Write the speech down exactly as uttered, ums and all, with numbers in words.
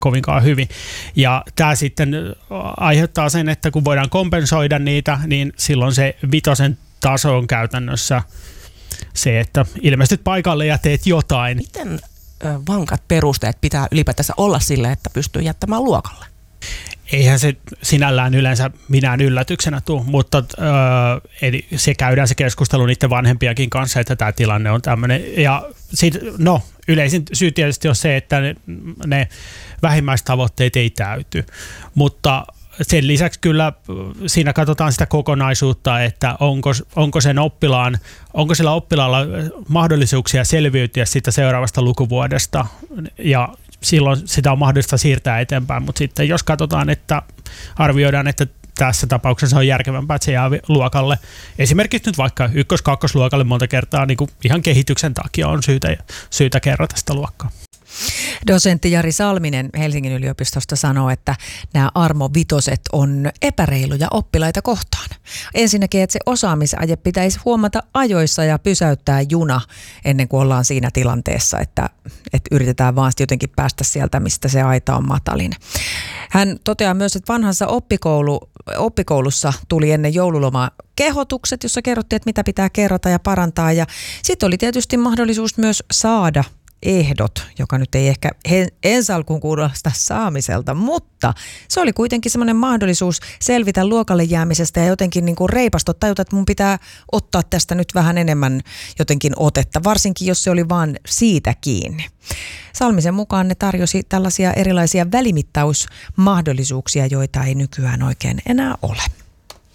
kovinkaan hyvin. Ja tämä sitten aiheuttaa sen, että kun voidaan kompensoida niitä, niin silloin se vitosen taso on käytännössä se, että ilmestyt paikalle ja teet jotain. Miten ö, vankat perusteet pitää ylipäätänsä olla sille, että pystyy jättämään luokalle? Eihän se sinällään yleensä minään yllätyksenä tule, mutta öö, eli se käydään se keskustelu niiden vanhempiakin kanssa, että tämä tilanne on tämmöinen. Ja sit, no, yleisin syy tietysti on se, että ne, ne vähimmäistavoitteet ei täyty, mutta sen lisäksi kyllä siinä katsotaan sitä kokonaisuutta, että onko, onko sen oppilaan, onko sillä oppilaalla mahdollisuuksia selviytyä siitä seuraavasta lukuvuodesta ja silloin sitä on mahdollista siirtää eteenpäin, mutta sitten jos katsotaan, että arvioidaan, että tässä tapauksessa on järkevämpää, että se jää luokalle. Esimerkiksi nyt vaikka ykkös-kakkosluokalle monta kertaa niin kuin ihan kehityksen takia on syytä, syytä kerrata sitä luokkaa. Dosentti Jari Salminen Helsingin yliopistosta sanoo, että nämä armovitoset on epäreiluja oppilaita kohtaan. Ensinnäkin, että se osaamisaje pitäisi huomata ajoissa ja pysäyttää juna ennen kuin ollaan siinä tilanteessa, että, että yritetään vaan jotenkin päästä sieltä, mistä se aita on matalin. Hän toteaa myös, että vanhassa oppikoulu, oppikoulussa tuli ennen joululomaa kehotukset, jossa kerrottiin, että mitä pitää kerrata ja parantaa. Ja sitten oli tietysti mahdollisuus myös saada ehdot, joka nyt ei ehkä ensi alkuun kuulosta saamiselta, mutta se oli kuitenkin semmoinen mahdollisuus selvitä luokalle jäämisestä ja jotenkin niin kuin reipastua, tajuta, että mun pitää ottaa tästä nyt vähän enemmän jotenkin otetta, varsinkin jos se oli vaan siitä kiinni. Salmisen mukaan ne tarjosi tällaisia erilaisia välimittausmahdollisuuksia, joita ei nykyään oikein enää ole.